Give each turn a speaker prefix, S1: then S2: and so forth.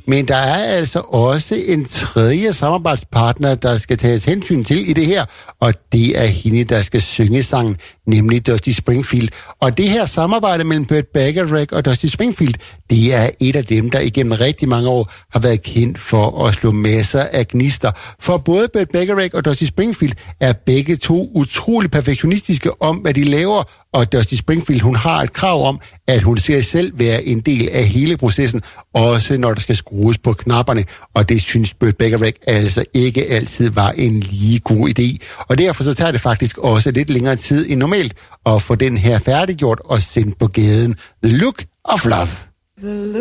S1: Men der er altså også en tredje samarbejdspartner, der skal tages hensyn til i det her, og det er hende, der skal synge sangen, nemlig Dusty Springfield. Og det her samarbejde mellem Burt Bacharach og Dusty Springfield, det er et af dem, der igennem rigtig mange år har været kendt for at slå masser af gnister. For både Burt Bacharach og Dusty Springfield er begge to utrolig perfektionistiske om, hvad de laver, og Dusty Springfield, hun har et krav om, at hun skal selv være en del af hele processen, også når der skal skrues på knapperne, og det synes Burt Bacharach altså ikke altid var en lige god idé. Og derfor så tager det faktisk også lidt længere tid end normalt at få den her færdiggjort og sendt på gaden. The Look of Love.